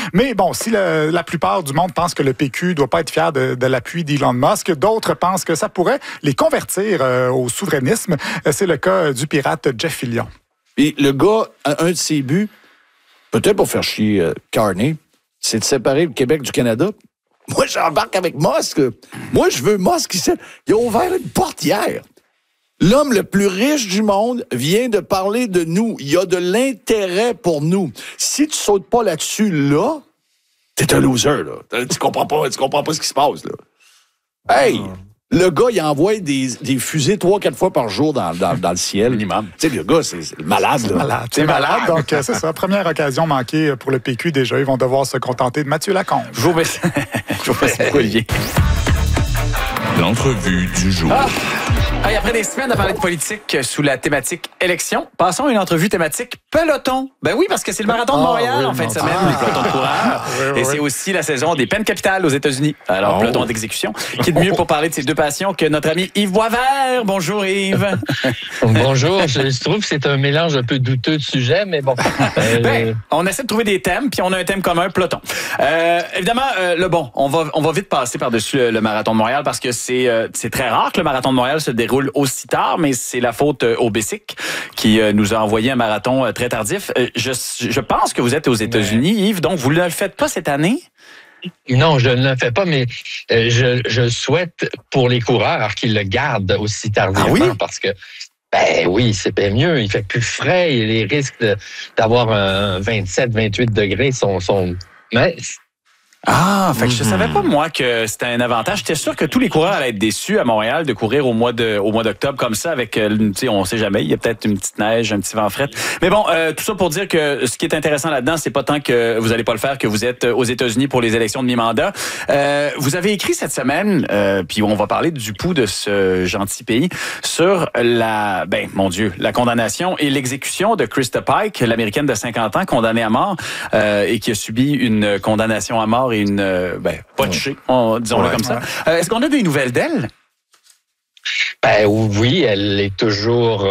Mais bon, si la plupart du monde pense que le PQ doit pas être fier de l'appui d'Elon Musk, d'autres pensent que ça pourrait les convertir au souverainisme. C'est le cas du pirate Jeff Fillion. Et le gars, un de ses buts, peut-être pour faire chier Carney, c'est de séparer le Québec du Canada. Moi, j'embarque avec Musk. Moi, je veux Musk ici. Il a ouvert une porte hier. L'homme le plus riche du monde vient de parler de nous. Il y a de l'intérêt pour nous. Si tu sautes pas là-dessus, là, t'es un loser, là. Tu comprends pas ce qui se passe, là. Hey! Le gars, il envoie des fusées 3-4 fois par jour dans le ciel. Minimum. Tu sais, le gars, c'est malade, là. C'est malade. Donc, c'est ça. Première occasion manquée pour le PQ déjà. Ils vont devoir se contenter de Mathieu Lacombe. Je vous remercie, Olivier. L'entrevue du jour. Hey, après des semaines à parler de politique sous la thématique élection, passons à une entrevue thématique peloton. Ben oui, parce que c'est le marathon de Montréal en fin de semaine, les pelotons de coureurs. Et c'est aussi la saison des peines capitales aux États-Unis. Alors, peloton d'exécution. Qui est de mieux pour parler de ces deux passions que notre ami Yves Boisvert. Bonjour Yves. Bonjour. Je trouve que c'est un mélange un peu douteux de sujets, mais bon. On essaie de trouver des thèmes, puis on a un thème commun, peloton. Évidemment, on va vite passer par-dessus le marathon de Montréal parce que c'est très rare que le marathon de Montréal se déroule aussi tard, mais c'est la faute au BESIC qui nous a envoyé un marathon très tardif. Je pense que vous êtes aux États-Unis, Yves, donc vous ne le faites pas cette année? Non, je ne le fais pas, mais je souhaite pour les coureurs qu'ils le gardent aussi tardivement parce que oui, c'est bien mieux. Il fait plus frais et les risques d'avoir un 27-28 degrés sont minces. Fait que je savais pas, moi, que c'était un avantage. J'étais sûr que tous les coureurs allaient être déçus à Montréal de courir au mois d'octobre comme ça avec, tu sais, on sait jamais, il y a peut-être une petite neige, un petit vent fret. Mais bon, tout ça pour dire que ce qui est intéressant là-dedans, c'est pas tant que vous allez pas le faire que vous êtes aux États-Unis pour les élections de mi-mandat. Vous avez écrit cette semaine, puis on va parler du pouls de ce gentil pays, sur la condamnation et l'exécution de Krista Pike, l'Américaine de 50 ans, condamnée à mort, et qui a subi une condamnation à mort et une pas touchée, disons-le comme ça. Est-ce qu'on a des nouvelles d'elle? Oui, elle est toujours...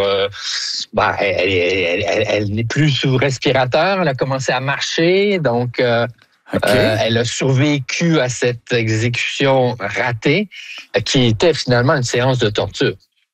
elle n'est plus sous respirateur. Elle a commencé à marcher, donc elle a survécu à cette exécution ratée, qui était finalement une séance de torture.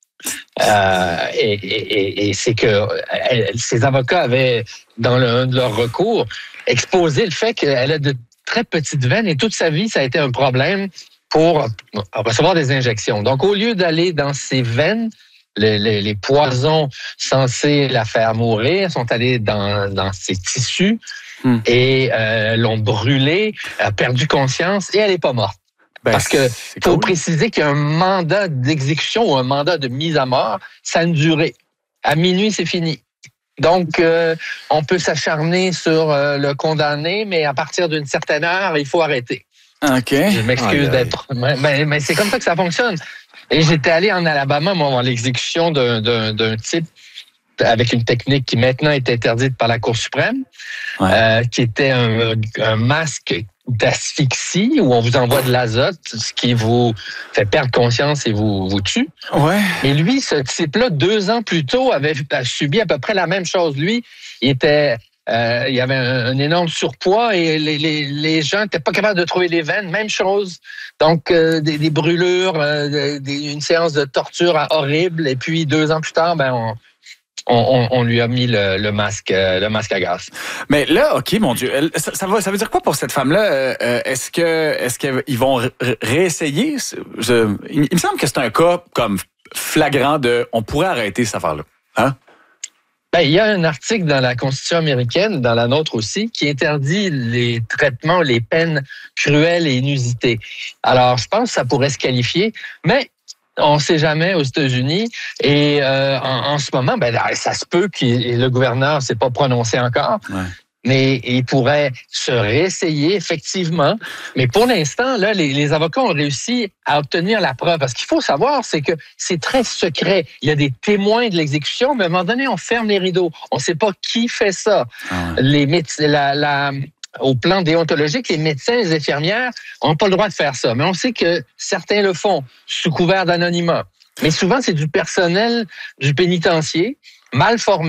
Et c'est que ses avocats avaient, dans un de leurs recours, exposé le fait qu'elle a de très petites veines et toute sa vie, ça a été un problème pour recevoir des injections. Donc, au lieu d'aller dans ses veines, les poisons censés la faire mourir sont allés dans ses tissus et l'ont brûlée, a perdu conscience et elle n'est pas morte. Parce que faut préciser qu'il y a un mandat d'exécution ou un mandat de mise à mort, ça a une durée. À minuit, c'est fini. Donc, on peut s'acharner sur le condamné, mais à partir d'une certaine heure, il faut arrêter. OK. Je m'excuse d'être... Mais c'est comme ça que ça fonctionne. Et j'étais allé en Alabama, moi, voir l'exécution d'un type avec une technique qui maintenant est interdite par la Cour suprême, qui était un masque d'asphyxie où on vous envoie de l'azote, ce qui vous fait perdre conscience et vous tue. Ouais. Et lui, ce type-là, 2 ans plus tôt, avait subi à peu près la même chose. Lui, il avait un énorme surpoids et les gens n'étaient pas capables de trouver les veines. Même chose. Donc, des brûlures, une séance de torture horrible. Et puis, 2 ans plus tard, on lui a mis le masque à gaz. Mais là, OK, mon Dieu, ça veut dire quoi pour cette femme-là? Est-ce qu'ils vont réessayer? Il me semble que c'est un cas comme flagrant de on pourrait arrêter cette affaire-là. Hein? Il y a un article dans la Constitution américaine, dans la nôtre aussi, qui interdit les traitements, les peines cruelles et inusitées. Alors, je pense que ça pourrait se qualifier, mais on ne sait jamais aux États-Unis. Et en ce moment, ça se peut que le gouverneur ne s'est pas prononcé encore. Ouais. Mais il pourrait se réessayer, effectivement. Mais pour l'instant, là, les avocats ont réussi à obtenir la preuve. Parce qu'il faut savoir, c'est que c'est très secret. Il y a des témoins de l'exécution, mais à un moment donné, on ferme les rideaux. On ne sait pas qui fait ça. Au plan déontologique, les médecins et les infirmières n'ont pas le droit de faire ça. Mais on sait que certains le font sous couvert d'anonymat. Mais souvent, c'est du personnel du pénitencier, mal formé,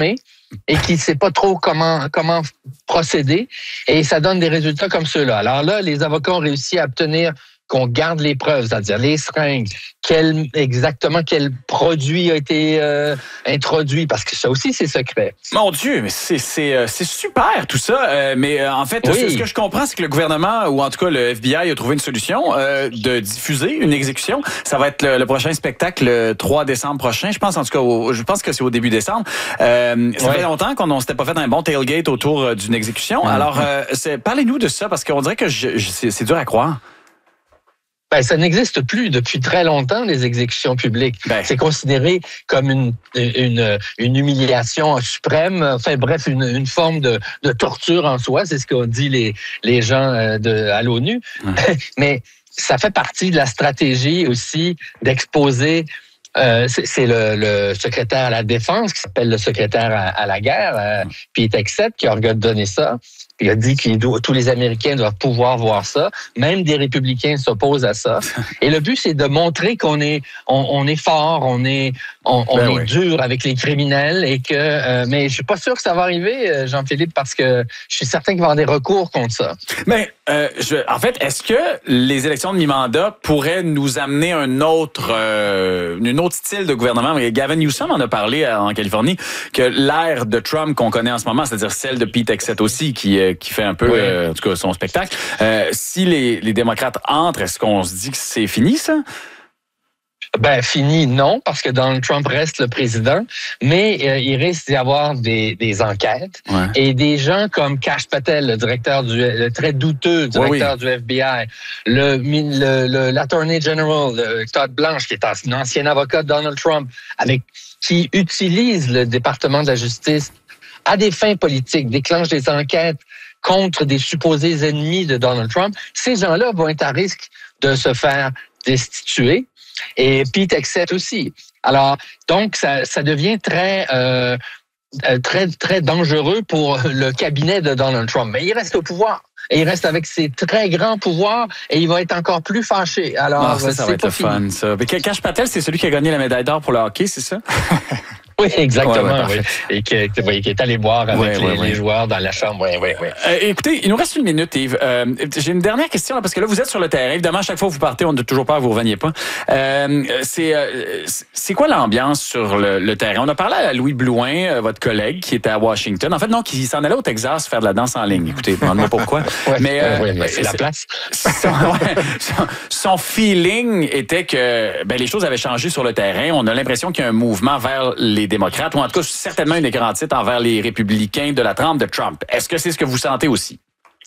et qui ne sait pas trop comment procéder. Et ça donne des résultats comme ceux-là. Alors là, les avocats ont réussi à obtenir qu'on garde les preuves, c'est-à-dire les seringues, exactement quel produit a été introduit, parce que ça aussi, c'est secret. Mon Dieu, mais c'est super tout ça. Mais en fait, ce que je comprends, c'est que le gouvernement, ou en tout cas le FBI, a trouvé une solution de diffuser une exécution. Ça va être le prochain spectacle le 3 décembre prochain. Je pense en tout cas, je pense que c'est au début décembre. Ça fait longtemps qu'on ne s'était pas fait un bon tailgate autour d'une exécution. Alors, parlez-nous de ça, parce qu'on dirait que c'est dur à croire. Ben, ça n'existe plus depuis très longtemps, les exécutions publiques. C'est considéré comme une humiliation suprême, enfin bref, une forme de torture en soi, c'est ce qu'ont dit les gens à l'ONU. Mais ça fait partie de la stratégie aussi d'exposer. C'est le secrétaire à la Défense qui s'appelle le secrétaire à la guerre, Pete Hegseth, qui a donné ça. Il a dit que tous les Américains doivent pouvoir voir ça. Même des républicains s'opposent à ça. Et le but, c'est de montrer qu'on est fort, on est dur avec les criminels et que. Mais je suis pas sûr que ça va arriver, Jean-Philippe, parce que je suis certain qu'il va y avoir des recours contre ça. Mais en fait, est-ce que les élections de mi-mandat pourraient nous amener une autre style de gouvernement? Gavin Newsom en a parlé en Californie que l'ère de Trump qu'on connaît en ce moment, c'est-à-dire celle de Pete Hegseth aussi, qui fait un peu, en tout cas, son spectacle. Si les démocrates entrent, est-ce qu'on se dit que c'est fini, ça? Ben, fini, non, parce que Donald Trump reste le président, mais il risque d'y avoir des enquêtes. Et des gens comme Kash Patel, le très douteux directeur du FBI, l'Attorney General, Todd Blanche, qui est un ancien avocat de Donald Trump, qui utilise le département de la justice à des fins politiques, déclenche des enquêtes contre des supposés ennemis de Donald Trump, ces gens-là vont être à risque de se faire destituer. Et Pete Hegseth aussi. Alors, donc, ça devient très dangereux pour le cabinet de Donald Trump. Mais il reste au pouvoir. Et il reste avec ses très grands pouvoirs et il va être encore plus fâché. Alors, ça va être le fun, ça. Mais Kash Patel, c'est celui qui a gagné la médaille d'or pour le hockey, c'est ça? Oui, exactement. Et qui est allé boire avec les joueurs dans la chambre. Écoutez, il nous reste 1 minute, Yves. J'ai une dernière question, là, parce que là, vous êtes sur le terrain. Évidemment, à chaque fois que vous partez, on n'a toujours peur que vous ne reveniez pas. C'est quoi l'ambiance sur le terrain? On a parlé à Louis Blouin, votre collègue, qui était à Washington. En fait, non, qui s'en allait au Texas faire de la danse en ligne. Écoutez, demande-moi pourquoi. Mais c'est la place. Son feeling était que les choses avaient changé sur le terrain. On a l'impression qu'il y a un mouvement vers les démocrates, ou en tout cas certainement une égrandite envers les républicains de la trempe de Trump. Est-ce que c'est ce que vous sentez aussi?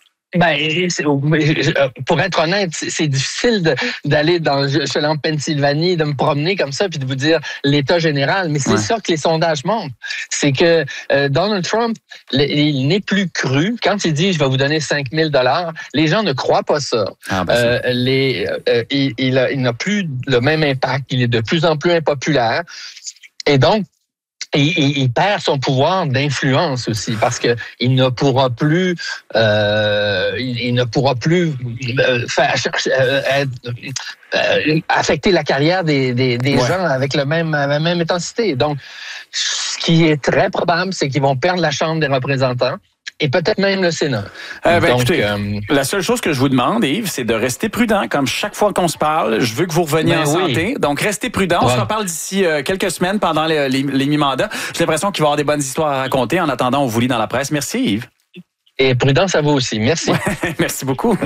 Pour être honnête, c'est difficile d'aller en Pennsylvanie, de me promener comme ça, puis de vous dire l'état général. Mais c'est ça que les sondages montrent. C'est que Donald Trump, il n'est plus cru. Quand il dit « je vais vous donner 5 000 $, les gens ne croient pas ça. Il n'a plus le même impact. Il est de plus en plus impopulaire. Et donc, il perd son pouvoir d'influence aussi parce que il ne pourra plus affecter la carrière des gens avec la même intensité. Donc, ce qui est très probable, c'est qu'ils vont perdre la Chambre des représentants. Et peut-être même le Sénat. Écoutez, la seule chose que je vous demande, Yves, c'est de rester prudent. Comme chaque fois qu'on se parle, je veux que vous reveniez en santé. Donc, restez prudent. On se reparle d'ici quelques semaines pendant les mi-mandats. J'ai l'impression qu'il va y avoir des bonnes histoires à raconter. En attendant, on vous lit dans la presse. Merci, Yves. Et prudence à vous aussi. Merci. Merci beaucoup.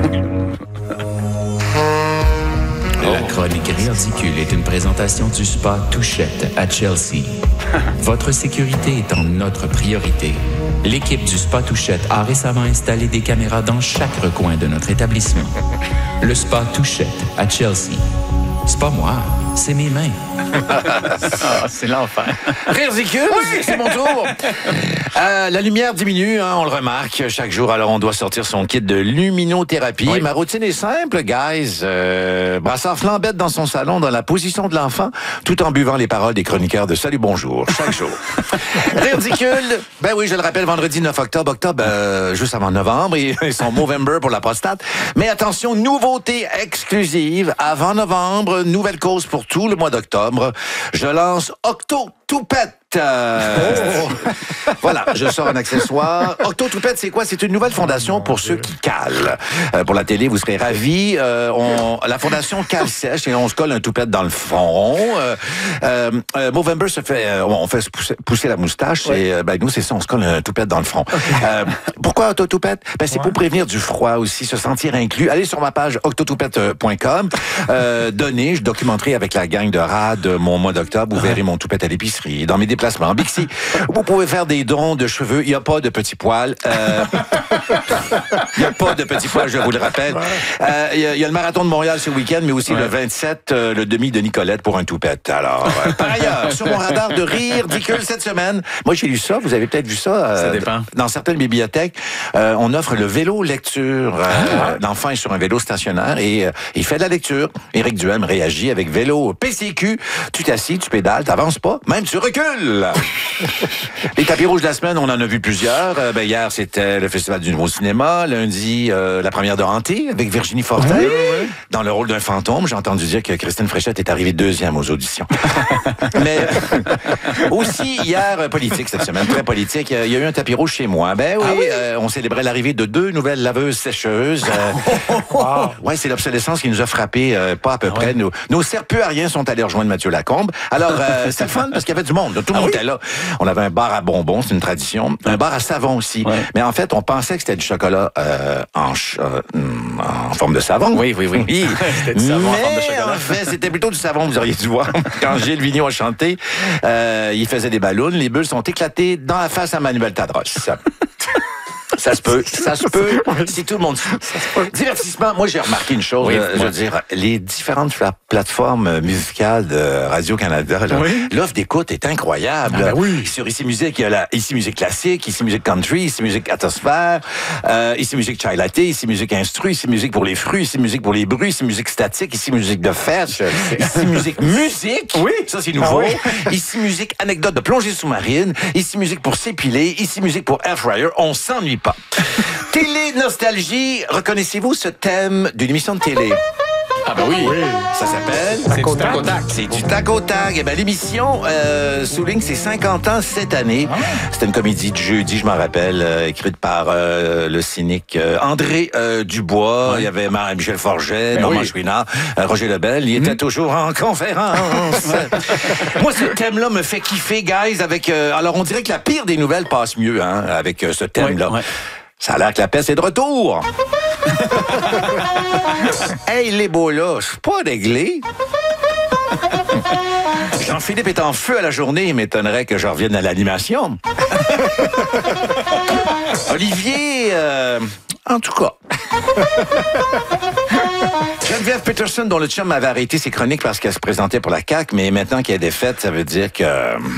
La chronique Ridicule est une présentation du spa Touchette à Chelsea. Votre sécurité est notre priorité. L'équipe du spa Touchette a récemment installé des caméras dans chaque recoin de notre établissement. Le spa Touchette à Chelsea. C'est pas moi, c'est mes mains. C'est l'enfer. Ridicule, c'est mon tour. La lumière diminue, on le remarque chaque jour. Alors, on doit sortir son kit de luminothérapie. Ma routine est simple, guys. Brassard flambette dans son salon, dans la position de l'enfant, tout en buvant les paroles des chroniqueurs de Salut Bonjour, chaque jour. Ridicule, je le rappelle, vendredi 9 octobre, juste avant novembre, et son Movember pour la prostate. Mais attention, nouveauté exclusive, avant novembre, nouvelle cause pour tout le mois d'octobre. Je lance Octo Octotoupette. Voilà, je sors un accessoire. Octotoupette, c'est quoi? C'est une nouvelle fondation pour ceux qui calent. Pour la télé, vous serez ravis. La fondation cale sèche et on se colle un toupette dans le front. Movember on fait pousser la moustache et nous, c'est ça, on se colle un toupette dans le front. Pourquoi Octotoupette? C'est pour prévenir du froid aussi, se sentir inclus. Allez sur ma page octotoupette.com. Donnez, je documenterai avec la gang de RAD mon mois d'octobre. Vous verrez mon toupette à l'épicerie, dans mes déplacements. Bixi, vous pouvez faire des dons de cheveux. Il n'y a pas de petits poils. Il n'y a pas de petits poils, je vous le rappelle. Il y a le marathon de Montréal ce week-end, mais aussi le 27, le demi de Nicolette pour un toupette. Alors, par ailleurs, sur mon radar de rire ridicule cette semaine, moi j'ai lu ça, vous avez peut-être vu ça. Ça dépend. Dans certaines bibliothèques, on offre le vélo lecture. L'enfant est sur un vélo stationnaire et il fait de la lecture. Éric Duhem réagit avec vélo PCQ. Tu t'assis, tu pédales, t'avances pas, même tu recules. Les tapis rouges de la semaine, on en a vu plusieurs. Hier, c'était le Festival du Nouveau Cinéma. Lundi, la première de Hanté avec Virginie Fortin. Dans le rôle d'un fantôme. J'ai entendu dire que Christine Fréchette est arrivée deuxième aux auditions. Mais aussi, hier, politique cette semaine, très politique. Il y a eu un tapis rouge chez moi. On célébrait l'arrivée de 2 nouvelles laveuses sécheuses. Ouais, c'est l'obsolescence qui nous a frappé pas à peu près. Nos serpillariens sont allés rejoindre Mathieu Lacombe. Alors, c'est le fun parce qu'il y avait du monde. Tout le monde était là. On avait un bar à bonbons, c'est une tradition. Un bar à savon aussi. Ouais. Mais en fait, on pensait que c'était du chocolat en forme de savon. Oui. C'était du savon en forme de chocolat. En fait, c'était plutôt du savon, vous auriez dû voir. Quand Gilles Vigneault a chanté, il faisait des ballons. Les bulles sont éclatées dans la face à Manuel Tadros. Ça se peut, si tout le monde suit. Divertissement, moi j'ai remarqué une chose, je veux dire, les différentes plateformes musicales de Radio-Canada, l'offre d'écoute est incroyable. Sur Ici Musique, il y a la Ici Musique classique, Ici Musique country, Ici Musique atmosphère, Ici Musique chai latte, Ici Musique instru, Ici Musique pour les fruits, Ici Musique pour les bruits, Ici Musique statique, Ici Musique de fête, Ici Musique musique, ça c'est nouveau, Ici Musique anecdote de plongée sous-marine, Ici Musique pour s'épiler, Ici Musique pour air fryer, on s'ennuie pas. Télé Nostalgie, reconnaissez-vous ce thème d'une émission de télé? Ah ben oui. Ça s'appelle? C'est du tac au tac. C'est du tac au tac. Eh ben, l'émission souligne ses 50 ans cette année. C'était une comédie de jeudi, je m'en rappelle, écrite par le cynique André Dubois. Il y avait Michel Forget, Normand Chouinard, Roger Lebel. Il était toujours en conférence. Moi, ce thème-là me fait kiffer, guys, avec... alors, on dirait que la pire des nouvelles passe mieux, hein, avec ce thème-là. Ça a l'air que la peste est de retour. Hey, les beaux là, je suis pas réglé. Jean-Philippe est en feu à la journée, il m'étonnerait que je revienne à l'animation. Olivier, en tout cas. Geneviève Peterson, dont le chum m'avait arrêté ses chroniques parce qu'elle se présentait pour la CAQ, mais maintenant qu'elle est défaite, ça veut dire que...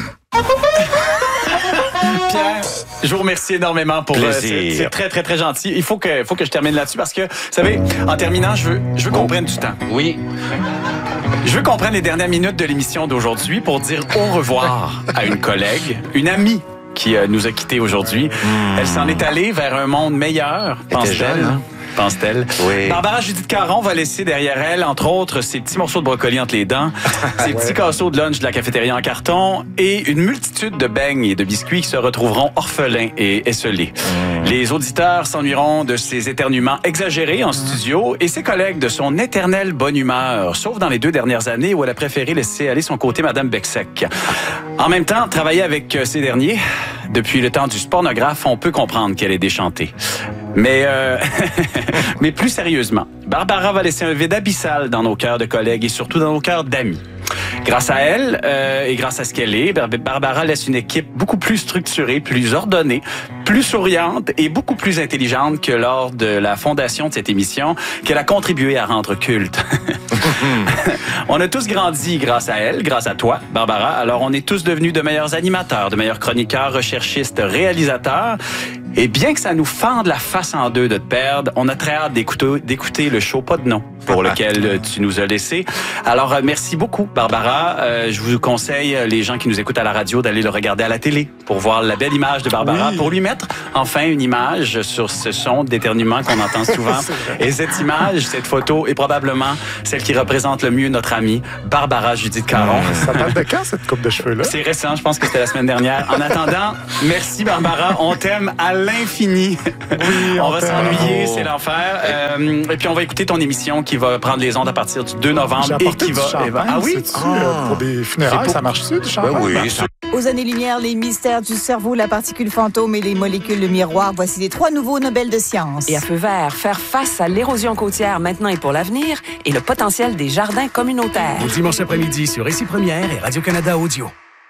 Pierre, je vous remercie énormément pour c'est très, très, très gentil. Il faut que je termine là-dessus parce que, vous savez, en terminant, je veux qu'on prenne du temps. Oui. Je veux qu'on prenne les dernières minutes de l'émission d'aujourd'hui pour dire au revoir à une collègue, une amie qui nous a quittés aujourd'hui. Elle s'en est allée vers un monde meilleur, pense-t-elle. Pense-t-elle. Oui. Barbara Judith Caron va laisser derrière elle, entre autres, ses petits morceaux de brocoli entre les dents, ses petits casseaux de lunch de la cafétéria en carton et une multitude de beignes et de biscuits qui se retrouveront orphelins et esselés. Les auditeurs s'ennuieront de ses éternuements exagérés en studio et ses collègues de son éternelle bonne humeur, sauf dans les 2 dernières années où elle a préféré laisser aller son côté Madame Becsec. En même temps, travailler avec ces derniers, depuis le temps du spornographe, on peut comprendre qu'elle est déchantée. Mais plus sérieusement, Barbara va laisser un vide abyssal dans nos cœurs de collègues et surtout dans nos cœurs d'amis. Grâce à elle et grâce à ce qu'elle est, Barbara laisse une équipe beaucoup plus structurée, plus ordonnée, plus souriante et beaucoup plus intelligente que lors de la fondation de cette émission qu'elle a contribué à rendre culte. On a tous grandi grâce à elle, grâce à toi, Barbara. Alors on est tous devenus de meilleurs animateurs, de meilleurs chroniqueurs, recherchistes, réalisateurs. Et bien que ça nous fende la face en deux de te perdre, on a très hâte d'écouter le show Pas de nom pour lequel tu nous as laissé. Alors, merci beaucoup, Barbara. Je vous conseille, les gens qui nous écoutent à la radio, d'aller le regarder à la télé pour voir la belle image de Barbara, pour lui mettre enfin une image sur ce son d'éternuement qu'on entend souvent. Et cette image, cette photo est probablement celle qui représente le mieux notre amie, Barbara Judith Caron. Ça date de quand, cette coupe de cheveux-là? C'est récent, je pense que c'était la semaine dernière. En attendant, merci Barbara, on t'aime à l'infini. Oui, on va s'ennuyer, c'est l'enfer. Et puis on va écouter ton émission qui va prendre les ondes à partir du 2 novembre. J'ai apporté du champagne, Ah oui? pour des funérailles, ça marche-tu, du champagne? Ben oui, Aux années-lumière, les mystères du cerveau, la particule fantôme et les molécules de miroir. Voici les 3 nouveaux Nobel de sciences. Et à feu vert, faire face à l'érosion côtière maintenant et pour l'avenir et le potentiel des jardins communautaires. Dimanche après-midi sur Ici Première et Radio-Canada Audio.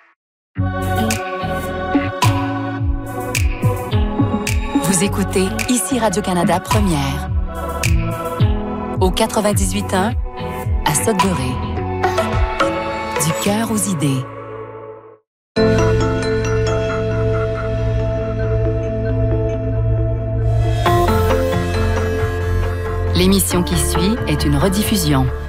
Vous écoutez Ici Radio-Canada Première. Au 98.1, à Sudbury. Du cœur aux idées. L'émission qui suit est une rediffusion.